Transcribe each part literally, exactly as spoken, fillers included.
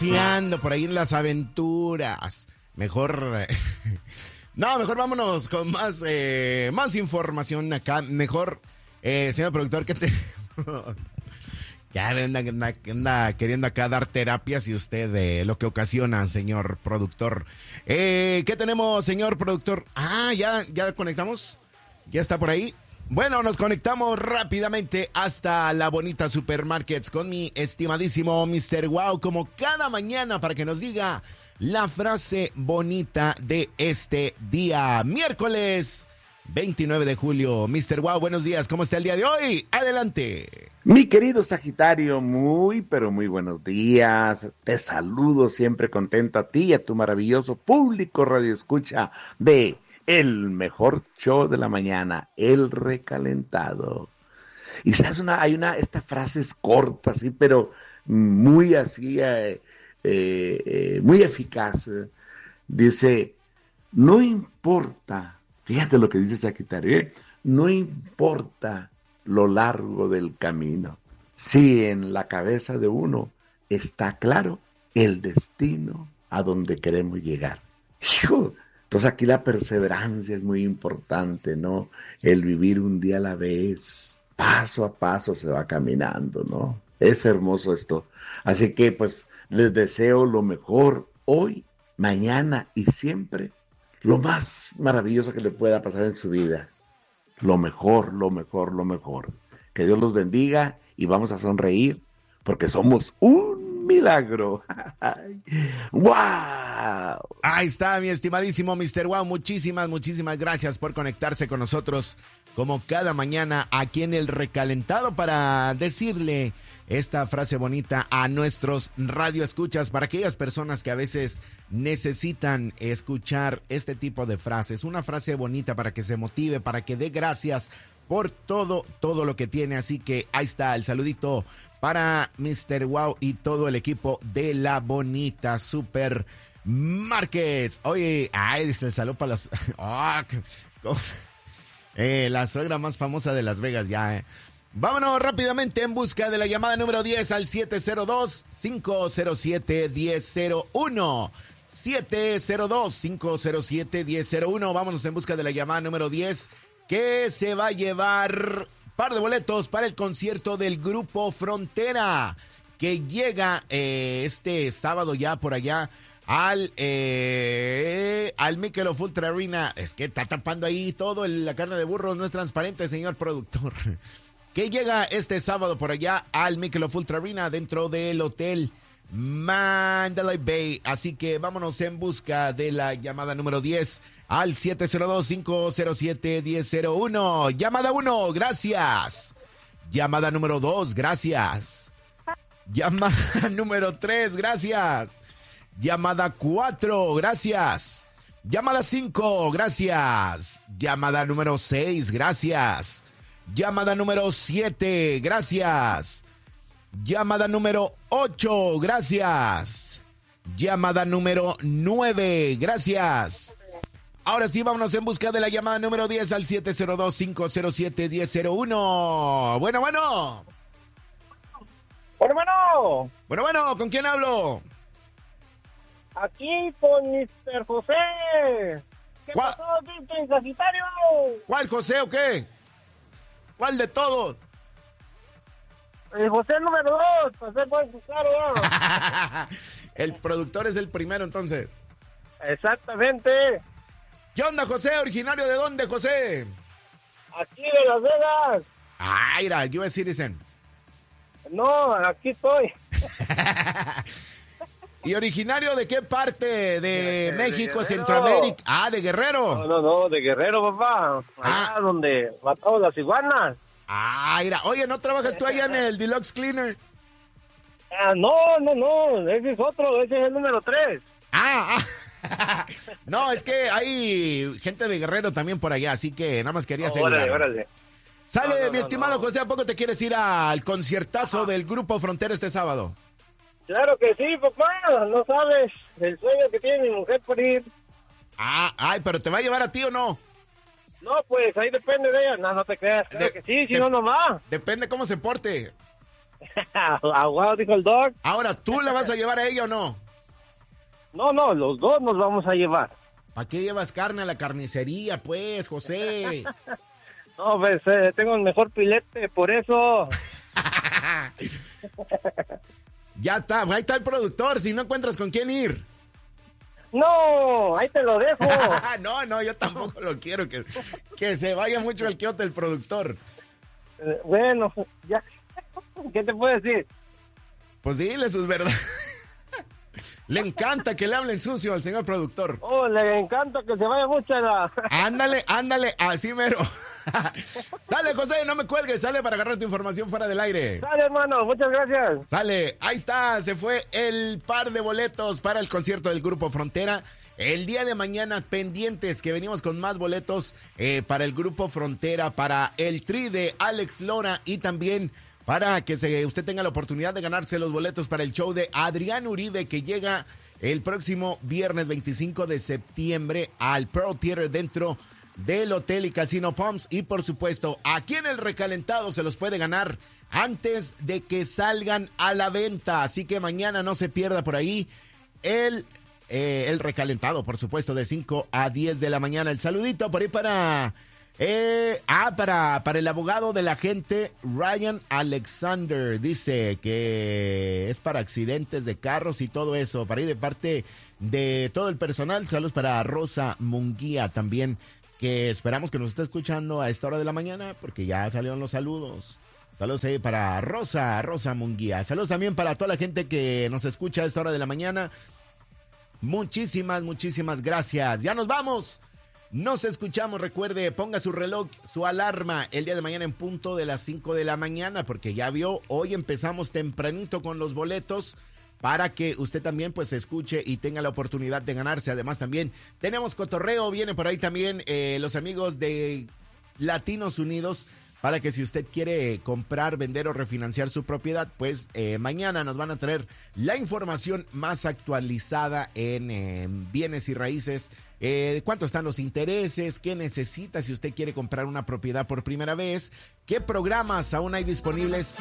Fiando por ahí en las aventuras. Mejor... no, mejor vámonos con más, eh, más información acá. Mejor, eh, señor productor, que te... ya anda, anda, anda queriendo acá dar terapias y usted eh, lo que ocasiona, señor productor. Eh, ¿Qué tenemos, señor productor? Ah, ya, ya conectamos. Ya está por ahí. Bueno, nos conectamos rápidamente hasta la bonita Supermarkets con mi estimadísimo mister Wow, como cada mañana, para que nos diga la frase bonita de este día, miércoles veintinueve de julio. mister Wow, buenos días, ¿cómo está el día de hoy? Adelante. Mi querido Sagitario, muy, pero muy buenos días. Te saludo siempre contento a ti y a tu maravilloso público radio escucha de el mejor show de la mañana, El Recalentado. Y sabes, una, hay una, esta frase es corta, sí, pero muy así, eh, eh, eh, muy eficaz. Dice, no importa, fíjate lo que dice Sagitario, ¿eh? No importa lo largo del camino, si en la cabeza de uno está claro el destino a donde queremos llegar. ¡Hijo! Entonces aquí la perseverancia es muy importante, ¿no? El vivir un día a la vez, paso a paso se va caminando, ¿no? Es hermoso esto. Así que pues les deseo lo mejor hoy, mañana y siempre. Lo más maravilloso que le pueda pasar en su vida. Lo mejor, lo mejor, lo mejor. Que Dios los bendiga y vamos a sonreír porque somos un milagro. ¡Wow! Ahí está, mi estimadísimo mister Wow. Muchísimas, muchísimas gracias por conectarse con nosotros como cada mañana aquí en El Recalentado para decirle esta frase bonita a nuestros radioescuchas, para aquellas personas que a veces necesitan escuchar este tipo de frases. Una frase bonita para que se motive, para que dé gracias por todo, todo lo que tiene. Así que ahí está el saludito para mister Wow y todo el equipo de la bonita Supermarkets. Oye, ay, dice el saludo para las... Oh, eh, la suegra más famosa de Las Vegas ya, eh. Vámonos rápidamente en busca de la llamada número diez al siete cero dos, cinco cero siete, uno cero cero uno. siete cero dos, cinco cero siete, uno cero cero uno. Vámonos en busca de la llamada número diez, que se va a llevar par de boletos para el concierto del Grupo Frontera, que llega eh, este sábado ya por allá al eh, al Michelob Ultra Arena. Es que está tapando ahí todo, el, la carne de burro no es transparente, señor productor. Que llega este sábado por allá al Michelob Ultra Arena dentro del hotel Mandalay Bay. Así que vámonos en busca de la llamada número diez al siete cero dos, cinco cero siete, uno cero cero uno. Llamada uno, gracias. Llamada número dos, gracias. Llamada número tres, gracias. Llamada cuatro, gracias. Llamada cinco, gracias. Llamada número seis, gracias. Llamada número siete, gracias. Llamada número ocho, gracias. Llamada número nueve, gracias. Ahora sí, vámonos en busca de la llamada número diez al siete cero dos, cinco cero siete, uno cero cero uno. Bueno, bueno. Bueno, bueno. Bueno, bueno, ¿con quién hablo? Aquí con mister José. ¿Qué ¿Cuál? pasó, mister Sagitario? ¿Cuál, José, o qué? ¿Cuál de todos? El José número dos, para ser buen claro. El productor es el primero, entonces. Exactamente. ¿Qué onda, José? ¿Originario de dónde, José? Aquí de Las Vegas. Ah, mira, U S Citizen. No, aquí estoy. ¿Y originario de qué parte de, de México, de Centroamérica? Ah, de Guerrero. No, no, no, de Guerrero, papá. Allá Ah. donde matamos las iguanas. Ah, mira. Oye, ¿no trabajas tú allá en el Deluxe Cleaner? Ah, no, no, no. Ese es otro, ese es el número tres. Ah, ah. No, es que hay gente de Guerrero también por allá, así que nada más quería Oh, asegurar. órale, órale. Sale, No, no, mi no, estimado no. José, ¿a poco te quieres ir al conciertazo Ajá. del Grupo Frontera este sábado? Claro que sí, papá. No sabes el sueño que tiene mi mujer por ir. Ah, ay, pero ¿te va a llevar a ti o no? No, pues ahí depende de ella. No, no te creas. Claro De- que sí, si de- no, nomás. Depende cómo se porte. Aguado, dijo el Doc. Ahora, ¿tú la vas a llevar a ella o no? No, no, los dos nos vamos a llevar. ¿Para qué llevas carne a la carnicería, pues, José? No, pues, eh, tengo el mejor pilete, por eso. Ya está, ahí está el productor, si no encuentras con quién ir. No, ahí te lo dejo. No, no, yo tampoco lo quiero, que, que se vaya mucho el quiote el productor. Eh, bueno, ya, ¿qué te puedo decir? Pues dile sus verdades. Le encanta que le hablen sucio al señor productor. Oh, le encanta que se vaya mucho a la... Ándale, ándale, así mero. Sale, José, no me cuelgues, sale para agarrar tu información fuera del aire. Sale, hermano, muchas gracias. Sale, ahí está, se fue el par de boletos para el concierto del Grupo Frontera. El día de mañana, pendientes, que venimos con más boletos eh, para el Grupo Frontera, para el Tri de Alex Lora y también para que se, usted tenga la oportunidad de ganarse los boletos para el show de Adrián Uribe, que llega el próximo viernes veinticinco de septiembre al Pearl Theater dentro del Hotel y Casino Palms. Y por supuesto, aquí en el recalentado se los puede ganar antes de que salgan a la venta. Así que mañana no se pierda por ahí el, eh, el recalentado, por supuesto, de cinco a diez de la mañana. El saludito por ahí para... Eh, ah, para, para el abogado de la gente, Ryan Alexander, dice que es para accidentes de carros y todo eso, para ir de parte de todo el personal. Saludos para Rosa Munguía también, que esperamos que nos esté escuchando a esta hora de la mañana, porque ya salieron los saludos. Saludos ahí para Rosa, Rosa Munguía. Saludos también para toda la gente que nos escucha a esta hora de la mañana. Muchísimas, muchísimas gracias. Ya nos vamos. Nos escuchamos, recuerde, ponga su reloj, su alarma el día de mañana en punto de las cinco de la mañana, porque ya vio, hoy empezamos tempranito con los boletos para que usted también pues escuche y tenga la oportunidad de ganarse. Además también tenemos cotorreo, viene por ahí también eh, los amigos de Latinos Unidos, para que si usted quiere comprar, vender o refinanciar su propiedad, pues eh, mañana nos van a traer la información más actualizada en eh, bienes y raíces. Eh, ¿Cuánto están los intereses? ¿Qué necesita si usted quiere comprar una propiedad por primera vez? ¿Qué programas aún hay disponibles?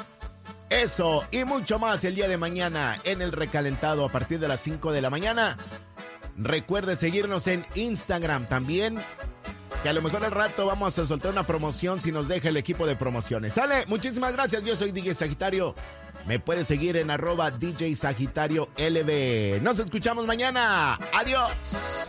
Eso y mucho más el día de mañana en el recalentado a partir de las cinco de la mañana. Recuerde seguirnos en Instagram también, que a lo mejor al rato vamos a soltar una promoción si nos deja el equipo de promociones. ¿Sale? Muchísimas gracias. Yo soy D J Sagitario. Me puede seguir en arroba D J Sagitario L B. Nos escuchamos mañana. Adiós.